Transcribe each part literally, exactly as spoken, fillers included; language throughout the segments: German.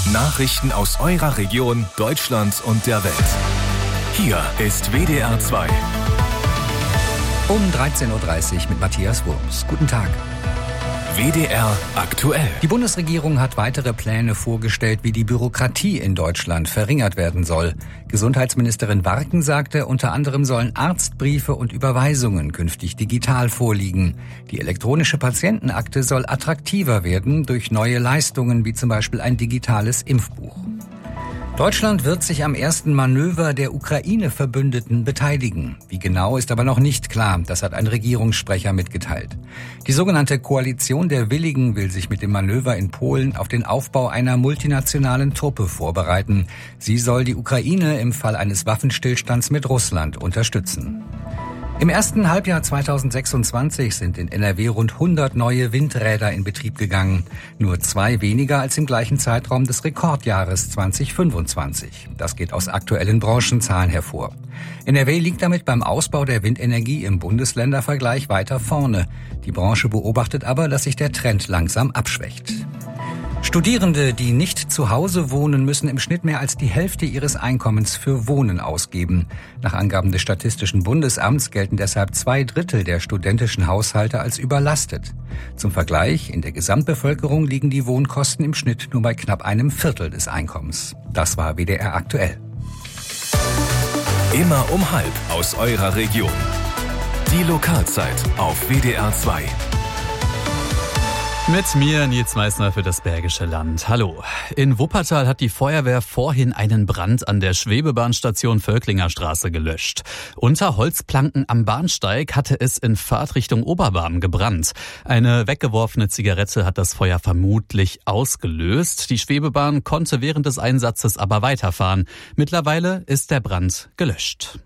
Nachrichten aus eurer Region, Deutschland und der Welt. Hier ist W D R zwei. Um dreizehn Uhr dreißig mit Matthias Wurms. Guten Tag. W D R aktuell. Die Bundesregierung hat weitere Pläne vorgestellt, wie die Bürokratie in Deutschland verringert werden soll. Gesundheitsministerin Warken sagte, unter anderem sollen Arztbriefe und Überweisungen künftig digital vorliegen. Die elektronische Patientenakte soll attraktiver werden durch neue Leistungen, wie zum Beispiel ein digitales Impfbuch. Deutschland wird sich am ersten Manöver der Ukraine-Verbündeten beteiligen. Wie genau, ist aber noch nicht klar. Das hat ein Regierungssprecher mitgeteilt. Die sogenannte Koalition der Willigen will sich mit dem Manöver in Polen auf den Aufbau einer multinationalen Truppe vorbereiten. Sie soll die Ukraine im Fall eines Waffenstillstands mit Russland unterstützen. Im ersten Halbjahr zweitausendsechsundzwanzig sind in N R W rund hundert neue Windräder in Betrieb gegangen. Nur zwei weniger als im gleichen Zeitraum des Rekordjahres zweitausendfünfundzwanzig. Das geht aus aktuellen Branchenzahlen hervor. N R W liegt damit beim Ausbau der Windenergie im Bundesländervergleich weiter vorne. Die Branche beobachtet aber, dass sich der Trend langsam abschwächt. Studierende, die nicht zu Hause wohnen, müssen im Schnitt mehr als die Hälfte ihres Einkommens für Wohnen ausgeben. Nach Angaben des Statistischen Bundesamts gelten deshalb zwei Drittel der studentischen Haushalte als überlastet. Zum Vergleich, in der Gesamtbevölkerung liegen die Wohnkosten im Schnitt nur bei knapp einem Viertel des Einkommens. Das war W D R aktuell. Immer um halb aus eurer Region. Die Lokalzeit auf W D R zwei. Mit mir Nils Meissner für das Bergische Land. Hallo. In Wuppertal hat die Feuerwehr vorhin einen Brand an der Schwebebahnstation Völklinger Straße gelöscht. Unter Holzplanken am Bahnsteig hatte es in Fahrtrichtung Oberbarm gebrannt. Eine weggeworfene Zigarette hat das Feuer vermutlich ausgelöst. Die Schwebebahn konnte während des Einsatzes aber weiterfahren. Mittlerweile ist der Brand gelöscht.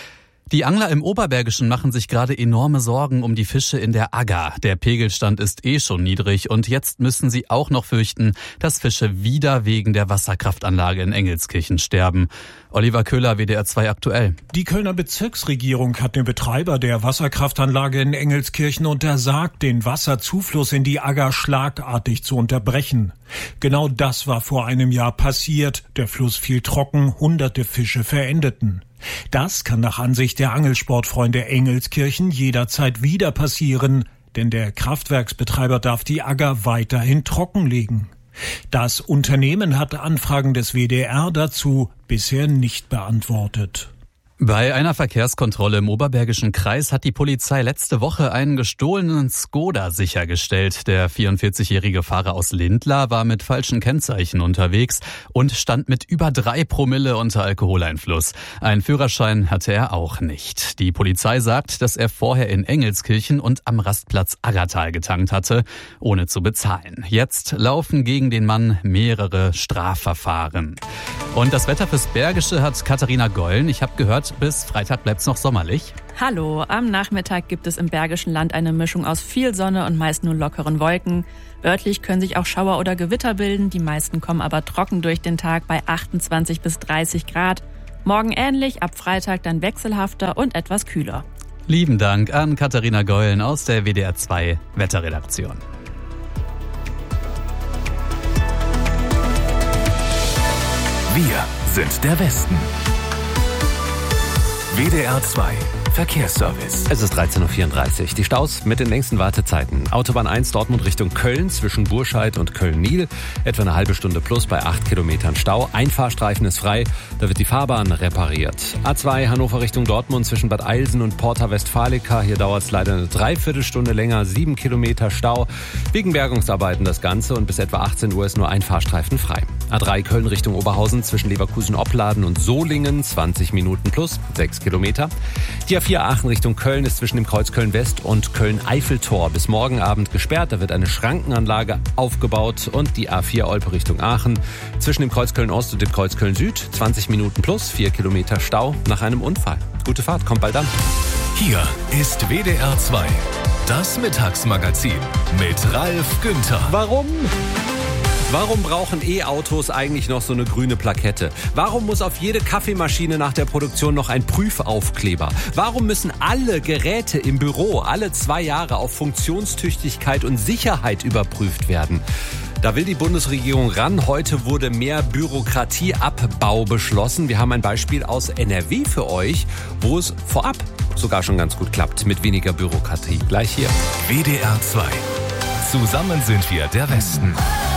Die Angler im Oberbergischen machen sich gerade enorme Sorgen um die Fische in der Agger. Der Pegelstand ist eh schon niedrig und jetzt müssen sie auch noch fürchten, dass Fische wieder wegen der Wasserkraftanlage in Engelskirchen sterben. Oliver Köhler, W D R zwei aktuell. Die Kölner Bezirksregierung hat den Betreiber der Wasserkraftanlage in Engelskirchen untersagt, den Wasserzufluss in die Agger schlagartig zu unterbrechen. Genau das war vor einem Jahr passiert. Der Fluss fiel trocken, hunderte Fische verendeten. Das kann nach Ansicht der Angelsportfreunde Engelskirchen jederzeit wieder passieren, denn der Kraftwerksbetreiber darf die Agger weiterhin trockenlegen. Das Unternehmen hat Anfragen des W D R dazu bisher nicht beantwortet. Bei einer Verkehrskontrolle im Oberbergischen Kreis hat die Polizei letzte Woche einen gestohlenen Skoda sichergestellt. Der vierundvierzigjährige Fahrer aus Lindlar war mit falschen Kennzeichen unterwegs und stand mit über drei Promille unter Alkoholeinfluss. Einen Führerschein hatte er auch nicht. Die Polizei sagt, dass er vorher in Engelskirchen und am Rastplatz Aggertal getankt hatte, ohne zu bezahlen. Jetzt laufen gegen den Mann mehrere Strafverfahren. Und das Wetter fürs Bergische hat Katharina Gollen. Ich habe gehört, bis Freitag bleibt's noch sommerlich. Hallo, am Nachmittag gibt es im Bergischen Land eine Mischung aus viel Sonne und meist nur lockeren Wolken. Örtlich können sich auch Schauer oder Gewitter bilden, die meisten kommen aber trocken durch den Tag bei achtundzwanzig bis dreißig Grad. Morgen ähnlich, ab Freitag dann wechselhafter und etwas kühler. Lieben Dank an Katharina Gollen aus der W D R zwei Wetterredaktion. Wir sind der Westen. W D R zwei Verkehrsservice. Es ist dreizehn Uhr vierunddreißig. Die Staus mit den längsten Wartezeiten. Autobahn eins Dortmund Richtung Köln zwischen Burscheid und Köln-Niel. Etwa eine halbe Stunde plus bei acht Kilometern Stau. Ein Fahrstreifen ist frei. Da wird die Fahrbahn repariert. A zwei Hannover Richtung Dortmund zwischen Bad Eilsen und Porta Westfalica. Hier dauert es leider eine Dreiviertelstunde länger. Sieben Kilometer Stau. Wegen Bergungsarbeiten das Ganze und bis etwa achtzehn Uhr ist nur ein Fahrstreifen frei. A drei Köln Richtung Oberhausen zwischen Leverkusen-Opladen und Solingen. zwanzig Minuten plus. sechs Kilometer. Die A vier Aachen Richtung Köln ist zwischen dem Kreuz Köln-West und Köln-Eiffeltor bis morgen Abend gesperrt. Da wird eine Schrankenanlage aufgebaut. Und die A vier Olpe Richtung Aachen zwischen dem Kreuz Köln-Ost und dem Kreuz Köln-Süd. zwanzig Minuten plus, vier Kilometer Stau nach einem Unfall. Gute Fahrt, kommt bald an. Hier ist W D R zwei, das Mittagsmagazin mit Ralf Günther. Warum? Warum brauchen E-Autos eigentlich noch so eine grüne Plakette? Warum muss auf jede Kaffeemaschine nach der Produktion noch ein Prüfaufkleber? Warum müssen alle Geräte im Büro alle zwei Jahre auf Funktionstüchtigkeit und Sicherheit überprüft werden? Da will die Bundesregierung ran. Heute wurde mehr Bürokratieabbau beschlossen. Wir haben ein Beispiel aus N R W für euch, wo es vorab sogar schon ganz gut klappt mit weniger Bürokratie. Gleich hier. W D R zwei. Zusammen sind wir der Westen.